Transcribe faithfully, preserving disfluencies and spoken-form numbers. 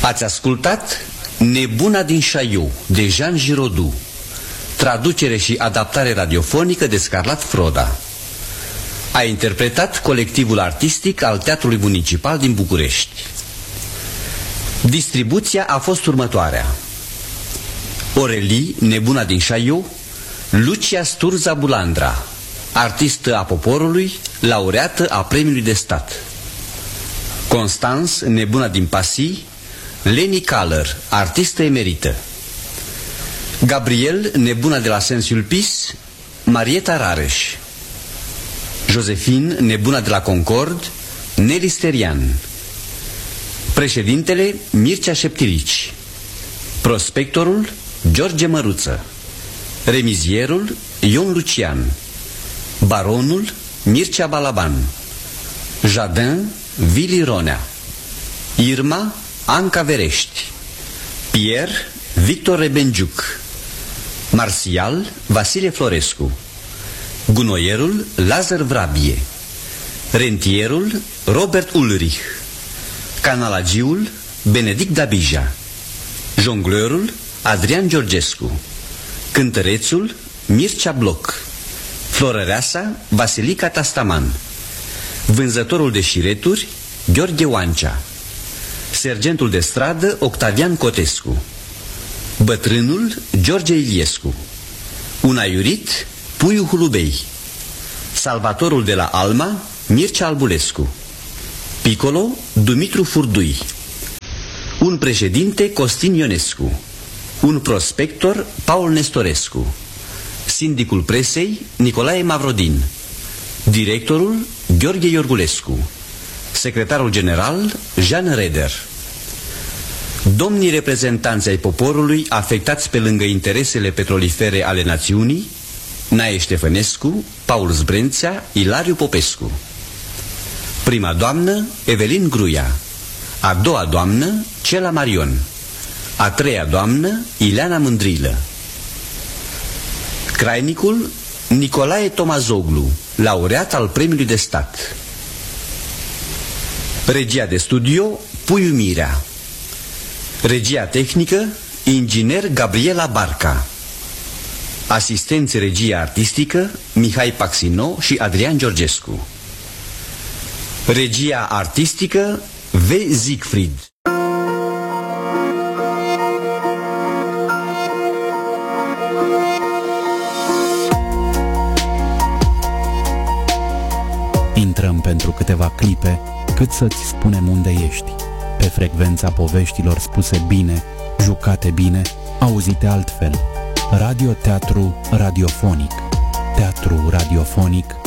Ați ascultat Nebuna din Chaillot de Jean Giraudoux, traducere și adaptare radiofonică de Scarlat Froda. A interpretat colectivul artistic al Teatrului Municipal din București. Distribuția a fost următoarea: Aurélie, Nebuna din Chaillot, Lucia Sturza Bulandra, artistă a poporului, laureată a Premiului de Stat; Constance, Nebuna din Passy, Leni Kaller, artistă emerită; Gabriel, Nebuna de la Saint-Sulpice, Marieta Rareș; Josephine, Nebuna de la Concord, Nelly Sterian; Președintele, Mircea Șeptilici; Prospectorul, George Măruță; Remizierul, Ion Lucian; Baronul, Mircea Balaban; Jardin, Vili Ronea; Irma, Anca Verești; Pierre, Victor Rebengiuc; Marțial, Vasile Florescu; Gunoierul, Lazar Vrabie; Rentierul, Robert Ulrich; Canalagiul, Benedict Dabija; Jongleurul, Adrian Georgescu; Cântărețul, Mircea Bloc; Florăreasa, Vasilica Tastaman; Vânzătorul de șireturi, Gheorghe Oancea; Sergentul de stradă, Octavian Cotescu; Bătrânul, George Iliescu; Un aiurit, Puiu Hulubei; Salvatorul de la Alma, Mircea Albulescu; Piccolo, Dumitru Furdui; Un președinte, Costin Ionescu; Un prospector, Paul Nestorescu; Sindicul presei, Nicolae Mavrodin; Directorul, Gheorghe Iorgulescu; Secretarul general, Jean Reder. Domnii reprezentanți ai poporului afectați pe lângă interesele petrolifere ale națiunii: Nae Ștefănescu, Paul Zbrențea, Ilariu Popescu. Prima doamnă, Evelin Gruia; a doua doamnă, Cela Marion; a treia doamnă, Ileana Mândrilă. Crainicul, Nicolae Tomazoglu, laureat al Premiului de Stat. Regia de studio, Puiu Mirea. Regia tehnică, inginer Gabriela Barca. Asistenți regia artistică, Mihai Paxino și Adrian Georgescu. Regia artistică, V. Siegfried. Intrăm pentru câteva clipe cât să-ți spunem unde ești, pe frecvența poveștilor spuse bine, jucate bine, auzite altfel. Radio Teatru Radiofonic. Teatru Radiofonic